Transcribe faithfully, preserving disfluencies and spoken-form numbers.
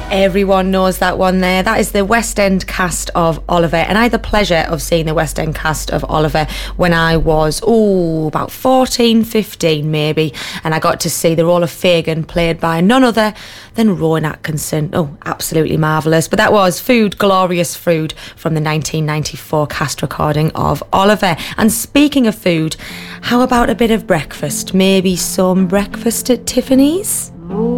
Everyone knows that one there. That is the West End cast of Oliver. And I had the pleasure of seeing the West End cast of Oliver when I was, oh, about fourteen, fifteen maybe. And I got to see the role of Fagin played by none other than Rowan Atkinson. Oh, absolutely marvellous. But that was Food, Glorious Food from the nineteen ninety-four cast recording of Oliver. And speaking of food, how about a bit of breakfast? Maybe some breakfast at Tiffany's?